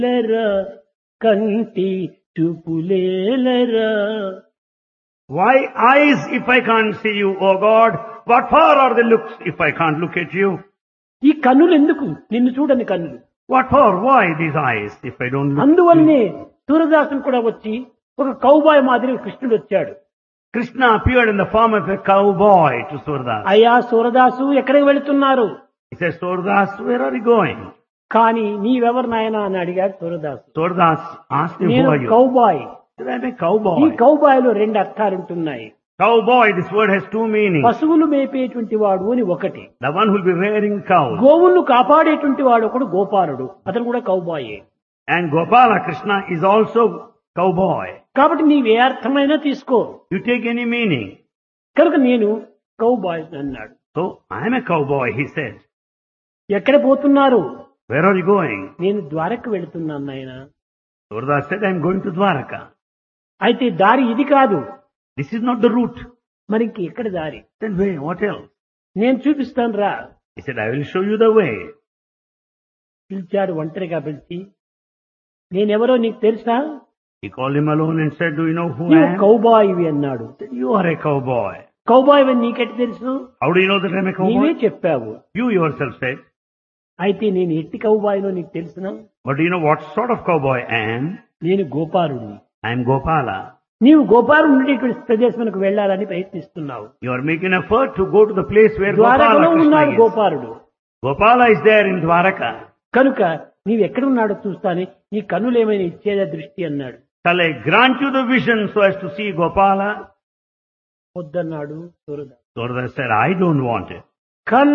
లేరా కంటి చూపులేలరా. Why eyes if I can't see you, O God? What for are the looks if I can't look at you? ఈ కన్నులు ఎందుకు? నిన్ను చూడని కన్నులు. What for? Why these eyes if I don't look at you? అందువల్లనే సూరదాసుడు కూడా వచ్చి ఒక కౌబాయ్ మాదిరి కృష్ణుడు వచ్చాడు. Krishna appeared in the form of a cowboy to Surdas. అయ్యా సూరదాసు ఎక్కడికి వెళుతున్నారు? He says, Surdas, where are you going? కానీ నీవెవరు నాయనా అని అడిగాడు Surdas. Surdas asked him, who నేను are you? Cowboy. He said, I'm a ఈ cowboy. కౌబాయ్ లో రెండు అర్థాలు ఉంటున్నాయి. Cowboy, this word has two meanings. పశువులు మేపేటువంటి వాడు అని ఒకటి, The one who will be rearing cows. గోవులను కాపాడేటువంటి వాడు ఒకడు గోపాలుడు, అతను కూడా కౌబాయే. And Gopala, Krishna, is also cowboy. కాబట్టి నీవే అర్థమైనా తీసుకో. You take any meaning. కనుక నేను కౌబాయ్ అన్నాడు. So, I am a cowboy, he said. ఎక్కడ పోతున్నారు? Where are you going? నేను ద్వారక వెళుతున్నాను నాయన. Surdas said, I'm going to Dwaraka. అయితే దారి ఇది కాదు. This is not the route. మరి ఇంక ఎక్కడ దారి? Then wait, what else? నేను చూపిస్తాను రా. He said, I will show you the way. పిలిచాడు ఒంటరిగా పిలిచి, నేనెవరో నీకు తెలుసా? He called him alone and said, do you know who I నువ్వు am? కౌబాయివి అన్నాడు. He said, you are a cowboy. Cowboy అని నీకెట్టి తెలుసు? How do you know that I'm a నీవే cowboy? చెప్పావు. You yourself said. అయితే నేను ఎట్టి కౌబాయినో నీకు తెలుసునా? But do you know what sort of cowboy I am? నేను గోపాలుడిని. I am Gopala. నీవు గోపాలుడు ఉండేటువంటి ప్రదేశానికి వెళ్ళాలని ప్రయత్నిస్తున్నావు. You are making effort to go to the place where ద్వారకలో Gopala ఉన్నాడు Krishna is. Gopaludu. Gopala is there in Dwaraka. కనుక నీవు ఎక్కడున్నాడో చూస్తానే, నీ కన్నులేమైనా ఇచ్చేదా దృష్టి అన్నాడు. Shall I grant you the vision so as to see Gopala? వద్దన్నాడు Surdas. Surdas said, I don't want it.